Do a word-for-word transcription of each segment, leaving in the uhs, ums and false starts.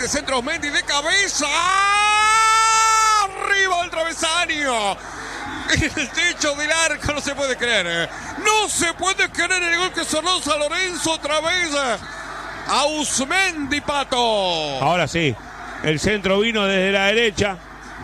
mete centro Osmendi de cabeza. Arriba del travesaño. En el techo del arco, no se puede creer. No se puede creer el gol que sonó San Lorenzo otra vez. Auzmendi, Pato. Ahora sí, el centro vino desde la derecha.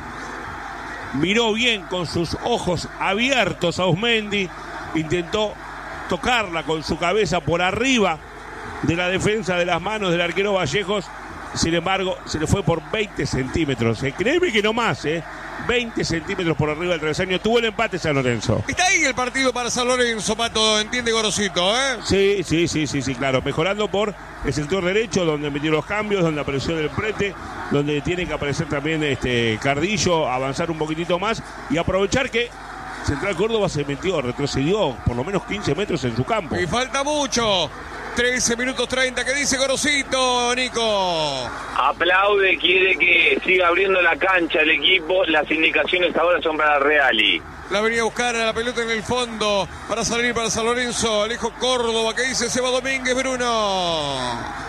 Miró bien con sus ojos abiertos a Auzmendi. Intentó tocarla con su cabeza por arriba de la defensa de las manos del arquero Vallejos. Sin embargo, se le fue por veinte centímetros. Eh. Créeme que no más, ¿eh? veinte centímetros por arriba del travesaño. Tuvo el empate San Lorenzo. Está ahí el partido para San Lorenzo, Pato. Entiende Gorosito, ¿eh? Sí, sí, sí, sí, sí, claro. Mejorando por el sector derecho, donde metió los cambios, donde apareció el prete, donde tiene que aparecer también este Cardillo, avanzar un poquitito más y aprovechar que Central Córdoba se metió, retrocedió por lo menos quince metros en su campo. Y falta mucho. trece minutos treinta. ¿Qué dice Gorosito, Nico? Aplaude, quiere que siga abriendo la cancha el equipo. Las indicaciones ahora son para Reali. La venía a buscar a la pelota en el fondo para salir para San Lorenzo. Alejo Córdoba. ¿Qué dice Seba Domínguez, Bruno?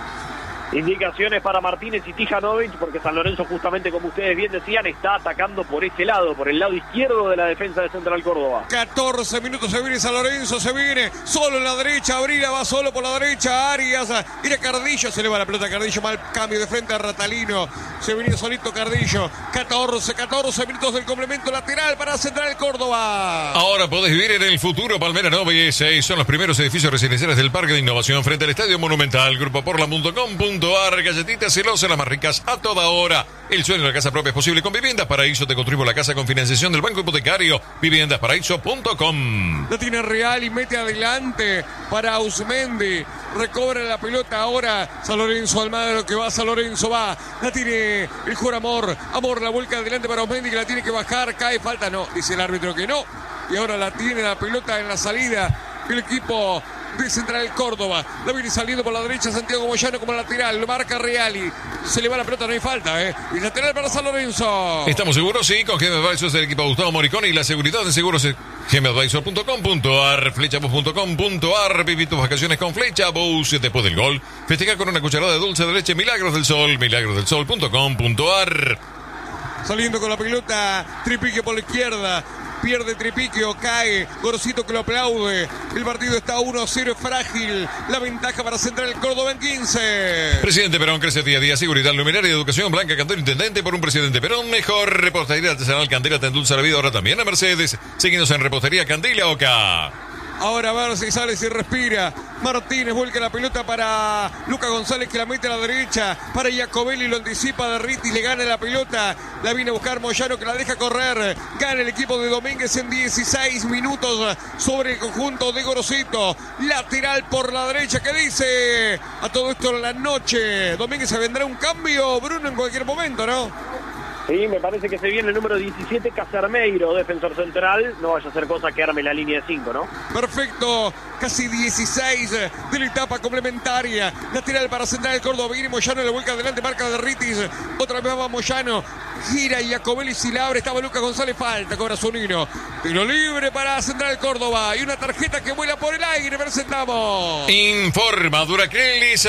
Indicaciones para Martínez y Tijanovic, porque San Lorenzo, justamente como ustedes bien decían, está atacando por ese lado, por el lado izquierdo de la defensa de Central Córdoba. catorce minutos se viene San Lorenzo, se viene solo en la derecha, Abrila va solo por la derecha, Arias, mira Cardillo, se le va la pelota a Cardillo, mal cambio de frente a Ratalino, se viene solito Cardillo, catorce, catorce minutos del complemento lateral para Central Córdoba. Ahora podés vivir en el futuro, Palmera nueve y seis, son los primeros edificios residenciales del Parque de Innovación frente al Estadio Monumental, grupo porla punto com punto ar, galletitas celosas, las más ricas a toda hora. El sueño de la casa propia es posible con Viviendas Paraíso. Te construimos la casa con financiación del Banco Hipotecario. viviendas paraíso punto com. La tiene Real y mete adelante para Auzmendi. Recobra la pelota ahora San Lorenzo Almagro, que va, San Lorenzo va. La tiene el jugador Amor. Amor la vuelca adelante para Auzmendi, que la tiene que bajar. Cae, falta, no. Dice el árbitro que no. Y ahora la tiene la pelota en la salida el equipo de Central Córdoba. La viene saliendo por la derecha Santiago Moyano como lateral. Lo marca Reali. Se le va la pelota, no hay falta, ¿eh? Y lateral para San Lorenzo. ¿Estamos seguros? Sí, con G M Advisors del equipo Gustavo Moricone y la seguridad de seguros es G M advisor punto com punto ar, flechabus punto com punto ar. Viví tus vacaciones con Flechabus. Después del gol, festeja con una cucharada de dulce de leche Milagros del Sol. milagros del sol punto com punto ar. Saliendo con la pelota, Tripique por la izquierda. Pierde Tripiquio, cae Gorosito, que lo aplaude. El partido está uno a cero, frágil. La ventaja para Central Córdoba en quince. Presidente Perón crece día a día. Seguridad, luminaria y educación. Blanca Cantero, intendente por un presidente Perón. Mejor repostería artesanal Candela te endulza la vida. Ahora también a Mercedes. Seguinos en Repostería Candela Oca. Ahora a ver si sale, si respira. Martínez vuelca la pelota para Luca González, que la mete a la derecha. Para Iacobelli, lo anticipa de Ritis, le gana la pelota. La viene a buscar Moyano, que la deja correr. Gana el equipo de Domínguez en dieciséis minutos sobre el conjunto de Gorosito. Lateral por la derecha, que dice a todo esto en la noche. Domínguez, se vendrá un cambio, Bruno, en cualquier momento, ¿no? Sí, me parece que se viene el número diecisiete, Casermeiro, defensor central. No vaya a ser cosa que arme la línea de cinco, ¿no? Perfecto, casi dieciséis de la etapa complementaria. Lateral para Central Córdoba, viene Moyano, le vuelca adelante, marca de Ritis. Otra vez va Moyano, gira Iacobelli, si la abre, estaba Lucas González, falta, cobra Zunino. Tiro libre para Central Córdoba y una tarjeta que vuela por el aire, presentamos. Informa Duraquelis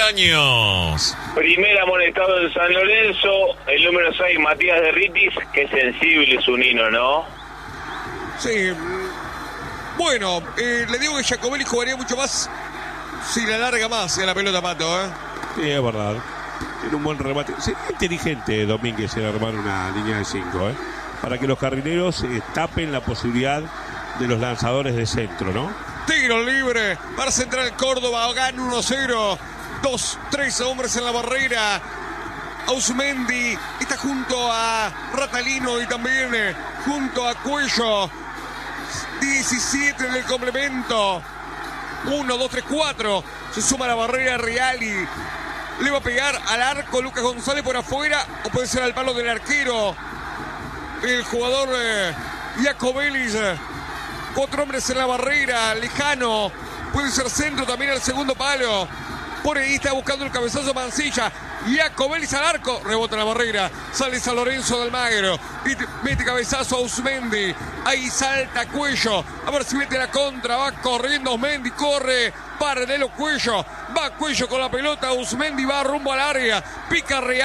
años. Primer amonestado de San Lorenzo, el número seis, Matías de Ritis. Qué sensible Zunino, ¿no? Sí. Bueno, eh, le digo que Iacobelli jugaría mucho más si la larga más en la pelota, Pato, ¿eh? Sí, es verdad. Tiene un buen remate. Sería inteligente Domínguez en armar una línea de cinco, ¿eh? Para que los carrileros eh, tapen la posibilidad de los lanzadores de centro, ¿no? Tiro libre para Central Córdoba, gana uno cero. Dos, tres hombres en la barrera. Auzmendi está junto a Ratalino y también eh, junto a Cuello. diecisiete del complemento. uno, dos, tres, cuatro. Se suma la barrera Reali. Le va a pegar al arco Lucas González por afuera, o puede ser al palo del arquero. El jugador eh, Iacobelli. Cuatro hombres en la barrera, lejano. Puede ser centro también al segundo palo. Por ahí está buscando el cabezazo Mancilla. Iacobelli al arco, rebota la barrera, sale San Lorenzo de Almagro y mete cabezazo a Auzmendi. Ahí salta Cuello, a ver si mete la contra, va corriendo Auzmendi, corre, paralelo Cuello, va Cuello con la pelota, Auzmendi va rumbo al área, pica Real.